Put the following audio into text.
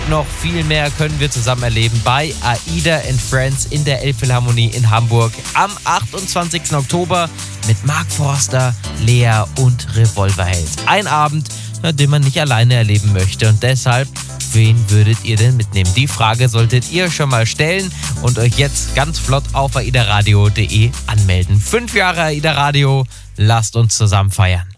noch viel mehr können wir zusammen erleben bei Aida and Friends in der Elbphilharmonie in Hamburg am 28. Oktober mit Mark Forster, Lea und Revolverheld. Ein Abend, den man nicht alleine erleben möchte und deshalb, wen würdet ihr denn mitnehmen? Die Frage solltet ihr schon mal stellen und euch jetzt ganz flott auf aidaradio.de anmelden. 5 Jahre Aida Radio, lasst uns zusammen feiern.